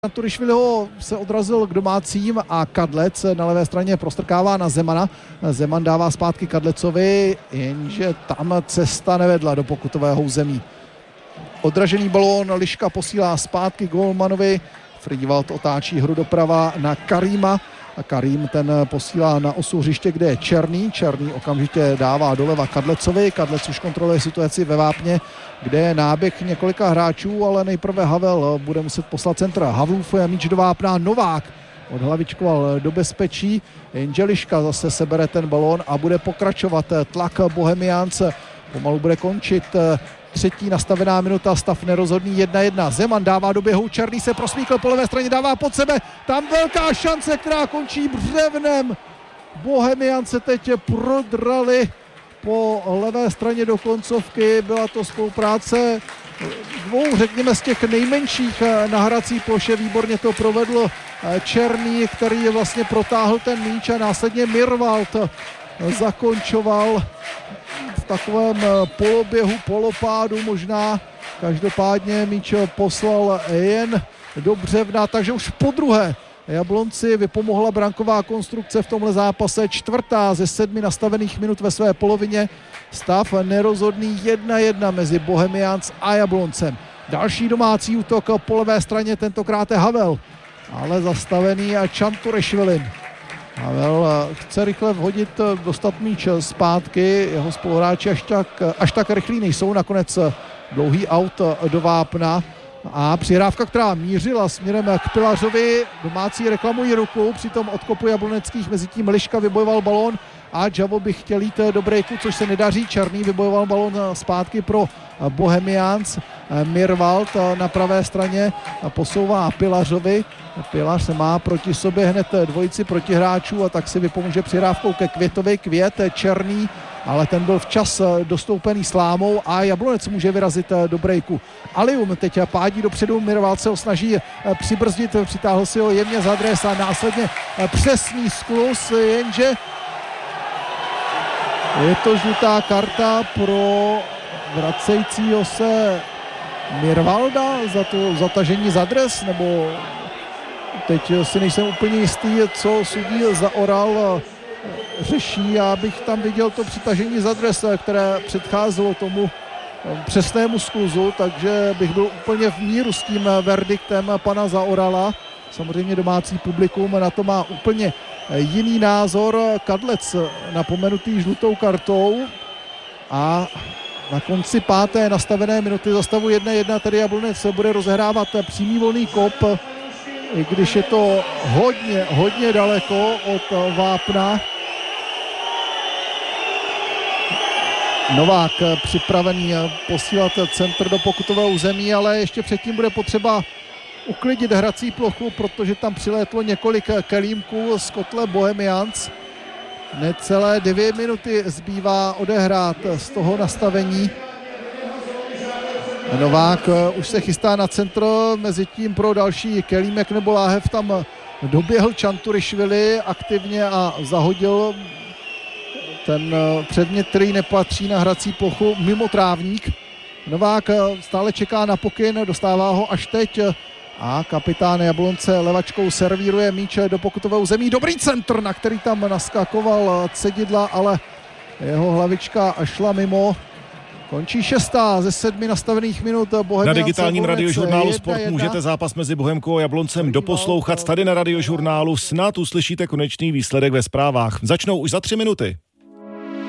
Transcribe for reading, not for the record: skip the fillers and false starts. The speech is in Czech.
Turišviliho se odrazil k domácím a Kadlec na levé straně prostrkává na Zemana. Zeman dává zpátky Kadlecovi, jenže tam cesta nevedla do pokutového území. Odražený balón Liška posílá zpátky Golmanovi. Friedwald otáčí hru doprava na Karima. A Karim ten posílá na osu hřiště, kde je Černý. Černý okamžitě dává doleva Kadlecovi. Kadlec už kontroluje situaci ve vápně, kde je náběh několika hráčů, ale nejprve Havel bude muset poslat centra. Havlův míč do vápna, Novák odhlavičkoval do bezpečí. Jenže Liška zase sebere ten balón a bude pokračovat tlak Bohemians. Pomalu bude končit třetí nastavená minuta, stav nerozhodný 1-1. Zeman dává do běhu, Černý se prosmíkl po levé straně, dává pod sebe, tam velká šance, která končí břevnem. Bohemians se teď prodrali po levé straně do koncovky, byla to spolupráce dvou, řekněme, z těch nejmenších na hrací ploše, výborně to provedl Černý, který vlastně protáhl ten míč a následně Mirwald zakončoval v takovém poloběhu, polopádu možná. Každopádně míč poslal jen do břevna, takže už po druhé Jablonci vypomohla branková konstrukce v tomhle zápase. Čtvrtá ze 7 nastavených minut ve své polovině. Stav nerozhodný 1-1 mezi Bohemians a Jabloncem. Další domácí útok po levé straně, tentokrát je Havel, ale zastavený Čanturišvilim. Havel chce rychle vhodit, dostat míč zpátky, jeho spoluhráči až tak rychlí nejsou, nakonec dlouhý aut do vápna a přihrávka, která mířila směrem k Pilařovi, domácí reklamují ruku, přitom od kopu jabloneckých, mezitím Liška vybojoval balón a Javo by chtěl jít do breaku, což se nedaří. Černý vybojoval balón zpátky pro Bohemians. Mirwald na pravé straně posouvá Pilařovi. Pilař se má proti sobě hned dvojici protihráčů a tak si vypomůže přihrávkou ke Květovi. Květ, Černý, ale ten byl včas dostoupený slámou a Jablonec může vyrazit do breaku. Alium teď pádí dopředu, Mirwald se ho snaží přibrzdit, přitáhl si ho jemně za dres a následně přesný skluz, jenže je to žlutá karta pro vracejícího se Mirwalda za to zatažení za dres, nebo teď si nejsem úplně jistý, co sudí Zaoral řeší. Já bych tam viděl to přitažení za dres, které předcházelo tomu přesnému skluzu, takže bych byl úplně v míru s tím verdiktem pana Zaorala. Samozřejmě domácí publikum na to má úplně jiný názor. Kadlec napomenutý žlutou kartou a na konci páté nastavené minuty za stavu 1-1 tedy Jablonec bude rozehrávat přímý volný kop, i když je to hodně daleko od vápna. Novák připravený posílat centr do pokutového území, ale ještě předtím bude potřeba uklidit hrací plochu, protože tam přilétlo několik kelímků z kotle Bohemians. Necelé 2 minuty zbývá odehrát z toho nastavení. Novák už se chystá na centr, mezi tím pro další kelímek nebo láhev tam doběhl Čanturišvili aktivně a zahodil ten předmět, který nepatří na hrací plochu, mimo trávník. Novák stále čeká na pokyn, dostává ho až teď a kapitán Jablonce levačkou servíruje míč do pokutového území. Dobrý centr, na který tam naskakoval Cedidla, ale jeho hlavička šla mimo. Končí 6. ze 7 nastavených minut. Bohemians na digitálním radiožurnálu Sport můžete zápas mezi Bohemkou a Jabloncem doposlouchat. Tady na radiožurnálu snad uslyšíte konečný výsledek ve zprávách. Začnou už za 3 minuty.